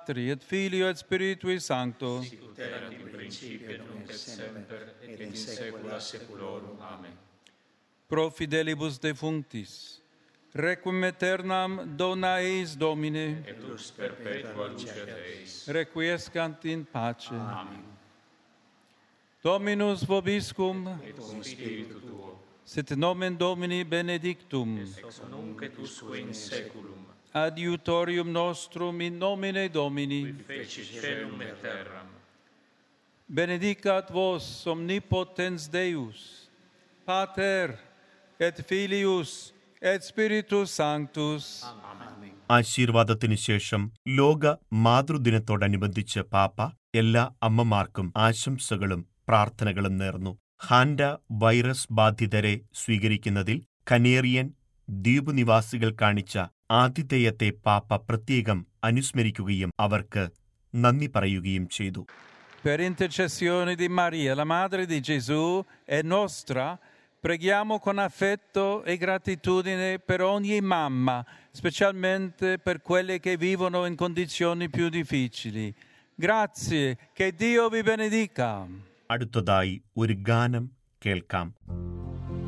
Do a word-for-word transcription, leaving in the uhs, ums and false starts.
Patri et Filio et Spiritui Sancto. Sicut erat in principio et nunc et semper et in saecula saeculorum. Amen. Pro fidelibus defunctis, requiem aeternam dona eis Domine, Et lux perpetua luce Deis. requiescant in pace. Amen. Dominus vobiscum, Et cum spiritu tuo, sit nomen Domini benedictum, ex nunc et usque in saeculum, adiutorium nostrum in nomine Domini, qui feci caelum et terram. Benedicat vos omnipotens Deus, Pater et Filius et Spiritus Sanctus. Amen. ആശീർവാദത്തിനു ശേഷം ലോക മാതൃദിനത്തോടനുബന്ധിച്ച് പാപ്പ എല്ലാ അമ്മമാർക്കും ആശംസകളും പ്രാർത്ഥനകളും നേർന്നു. Hanta virus ബാധിതരെ സ്വീകരിക്കുന്നതിൽ Canarian ദ്വീപ് നിവാസികൾ കാണിച്ച ആതിഥേയത്തെ പാപ്പ പ്രത്യേകം അനുസ്മരിക്കുകയും അവർക്ക് നന്ദി പറയുകയും ചെയ്തു. Per intercessione di Maria, la madre di Gesù e nostra, preghiamo con affetto e gratitudine per ogni mamma, specialmente per quelle che vivono in condizioni più difficili. Grazie, che Dio vi benedica. അടുത്തതായി ഒരു ഗാനം കേൾക്കാം.